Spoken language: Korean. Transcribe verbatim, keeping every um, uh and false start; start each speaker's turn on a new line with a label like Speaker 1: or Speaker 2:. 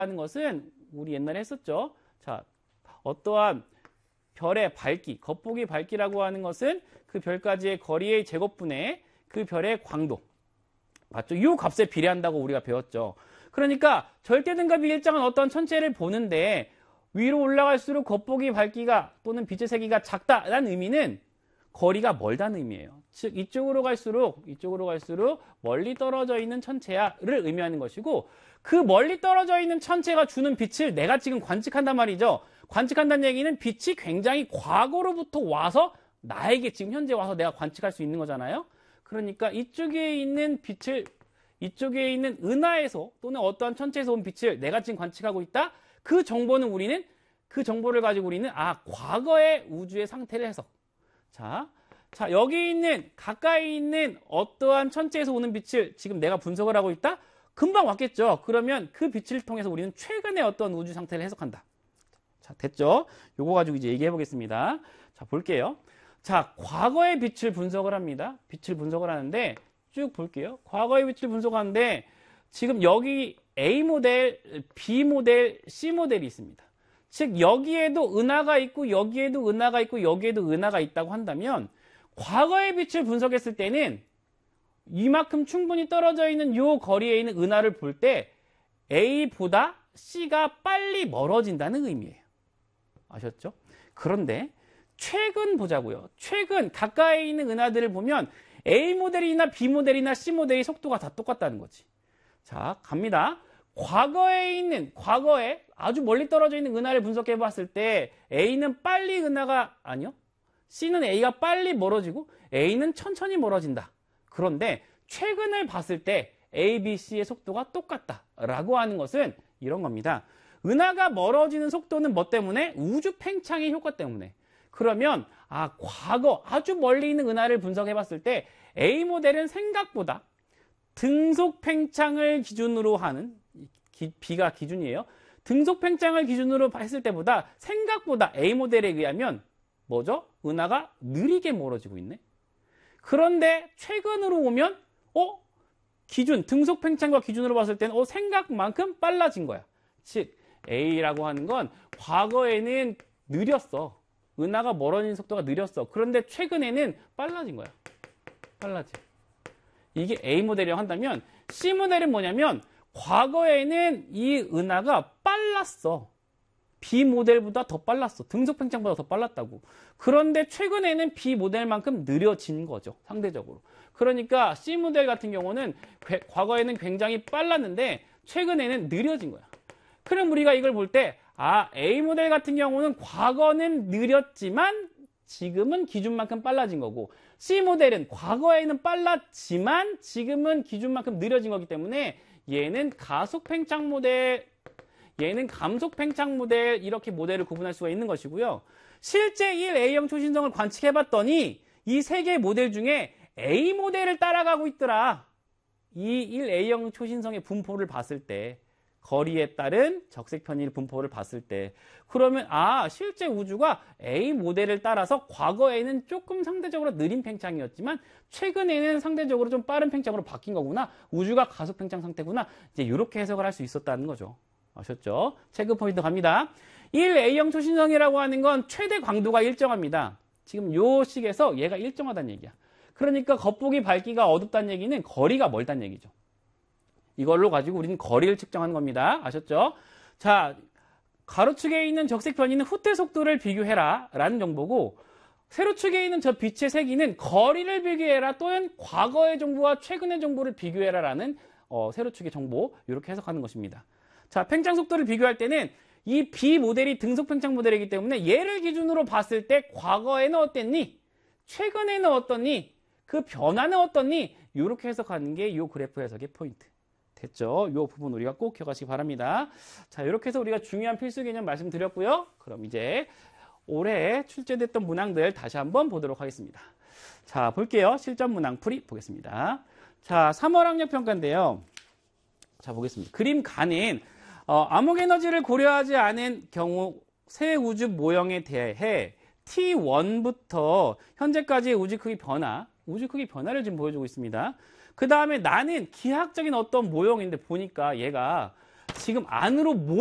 Speaker 1: 하는 것은 우리 옛날에 했었죠. 자, 어떠한 별의 밝기, 겉보기 밝기라고 하는 것은 그 별까지의 거리의 제곱분의 그 별의 광도. 맞죠? 이 값에 비례한다고 우리가 배웠죠. 그러니까 절대 등급이 일정한 어떤 천체를 보는데 위로 올라갈수록 겉보기 밝기가 또는 빛의 세기가 작다라는 의미는 거리가 멀다는 의미예요. 즉 이쪽으로 갈수록 이쪽으로 갈수록 멀리 떨어져 있는 천체야를 의미하는 것이고, 그 멀리 떨어져 있는 천체가 주는 빛을 내가 지금 관측한단 말이죠. 관측한다는 얘기는 빛이 굉장히 과거로부터 와서 나에게 지금 현재 와서 내가 관측할 수 있는 거잖아요. 그러니까 이쪽에 있는 빛을, 이쪽에 있는 은하에서 또는 어떠한 천체에서 온 빛을 내가 지금 관측하고 있다. 그 정보는 우리는, 그 정보를 가지고 우리는 아, 과거의 우주의 상태를 해석. 자, 자, 여기 있는, 가까이 있는 어떠한 천체에서 오는 빛을 지금 내가 분석을 하고 있다? 금방 왔겠죠. 그러면 그 빛을 통해서 우리는 최근의 어떤 우주 상태를 해석한다. 자, 됐죠? 요거 가지고 이제 얘기해 보겠습니다. 자, 볼게요. 자, 과거의 빛을 분석을 합니다. 빛을 분석을 하는데 쭉 볼게요. 과거의 빛을 분석하는데 지금 여기 A 모델, B 모델, C 모델이 있습니다. 즉 여기에도 은하가 있고 여기에도 은하가 있고 여기에도 은하가 있다고 한다면 과거의 빛을 분석했을 때는 이만큼 충분히 떨어져 있는 이 거리에 있는 은하를 볼 때 A보다 C가 빨리 멀어진다는 의미예요. 아셨죠? 그런데 최근 보자고요. 최근 가까이 있는 은하들을 보면 A 모델이나 B 모델이나 C 모델의 속도가 다 똑같다는 거지. 자, 갑니다. 과거에 있는, 과거에 아주 멀리 떨어져 있는 은하를 분석해 봤을 때 A는 빨리 은하가, 아니요. C는 A가 빨리 멀어지고 A는 천천히 멀어진다. 그런데 최근을 봤을 때 A, B, C의 속도가 똑같다라고 하는 것은 이런 겁니다. 은하가 멀어지는 속도는 뭐 때문에? 우주 팽창의 효과 때문에. 그러면 아, 과거 아주 멀리 있는 은하를 분석해 봤을 때 A 모델은 생각보다 등속 팽창을 기준으로 하는, 기, B가 기준이에요. 등속 팽창을 기준으로 했을 때보다 생각보다 A 모델에 의하면 뭐죠? 은하가 느리게 멀어지고 있네. 그런데 최근으로 오면 어? 기준, 등속 팽창과 기준으로 봤을 때는 어, 생각만큼 빨라진 거야. 즉 A라고 하는 건 과거에는 느렸어. 은하가 멀어지는 속도가 느렸어. 그런데 최근에는 빨라진 거야. 빨라지. 이게 A 모델이라고 한다면 C 모델은 뭐냐면 과거에는 이 은하가 빨랐어. B 모델보다 더 빨랐어. 등속 팽창보다 더 빨랐다고. 그런데 최근에는 B 모델만큼 느려진 거죠. 상대적으로. 그러니까 C 모델 같은 경우는 과거에는 굉장히 빨랐는데 최근에는 느려진 거야. 그럼 우리가 이걸 볼 때 아, A 모델 같은 경우는 과거는 느렸지만 지금은 기준만큼 빨라진 거고, C 모델은 과거에는 빨랐지만 지금은 기준만큼 느려진 거기 때문에 얘는 가속 팽창 모델, 얘는 감속 팽창 모델, 이렇게 모델을 구분할 수가 있는 것이고요. 실제 일 A형 초신성을 관측해 봤더니 이 세 개의 모델 중에 A 모델을 따라가고 있더라. 이 일 A형 초신성의 분포를 봤을 때, 거리에 따른 적색 편의 분포를 봤을 때, 그러면 아, 실제 우주가 A 모델을 따라서 과거에는 조금 상대적으로 느린 팽창이었지만 최근에는 상대적으로 좀 빠른 팽창으로 바뀐 거구나. 우주가 가속 팽창 상태구나. 이제 이렇게 해석을 할 수 있었다는 거죠. 아셨죠? 체크 포인트 갑니다. 일 A형 초신성이라고 하는 건 최대 광도가 일정합니다. 지금 요 식에서 얘가 일정하다는 얘기야. 그러니까 겉보기 밝기가 어둡다는 얘기는 거리가 멀다는 얘기죠. 이걸로 가지고 우리는 거리를 측정하는 겁니다. 아셨죠? 자, 가로축에 있는 적색 편의는 후퇴 속도를 비교해라 라는 정보고, 세로축에 있는 저 빛의 세기는 거리를 비교해라 또는 과거의 정보와 최근의 정보를 비교해라 라는 어, 세로축의 정보, 이렇게 해석하는 것입니다. 자, 팽창 속도를 비교할 때는 이 B 모델이 등속 팽창 모델이기 때문에 얘를 기준으로 봤을 때 과거에는 어땠니? 최근에는 어떻니? 그 변화는 어떻니? 이렇게 해석하는 게 이 그래프 해석의 포인트. 됐죠? 이 부분 우리가 꼭 기억하시기 바랍니다. 자, 이렇게 해서 우리가 중요한 필수 개념 말씀드렸고요. 그럼 이제 올해 출제됐던 문항들 다시 한번 보도록 하겠습니다. 자, 볼게요. 실전 문항 풀이 보겠습니다. 자, 삼월 학력 평가인데요. 자, 보겠습니다. 그림 가는 어, 암흑 에너지를 고려하지 않은 경우 새 우주 모형에 대해 티 원부터 현재까지의 우주 크기 변화, 우주 크기 변화를 지금 보여주고 있습니다. 그 다음에 나는 기하학적인 어떤 모형인데 보니까 얘가 지금 안으로 모